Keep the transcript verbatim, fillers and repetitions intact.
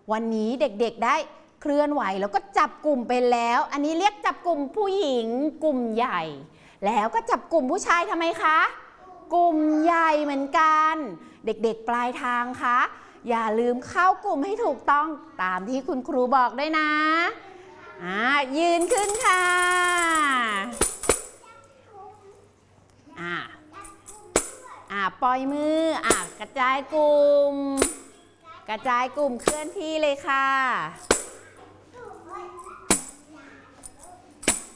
วันนี้เด็กๆได้เคลื่อนไหวแล้วก็จับกลุ่มเป็นแล้วอันนี้เรียกจับกลุ่มผู้หญิงกลุ่มใหญ่แล้วก็จับกลุ่มผู้ชายทำไมคะกลุ่มใหญ่เหมือนกันเด็กๆปลายทางคะอย่าลืมเข้ากลุ่มให้ถูกต้องตามที่คุณครูบอกด้วยนะอ่ายืนขึ้นค่ะอ่าอ่าปล่อยมืออ่ากระจายกลุ่มกระจายกลุ่มเคลื่อนที่เลยค่ะ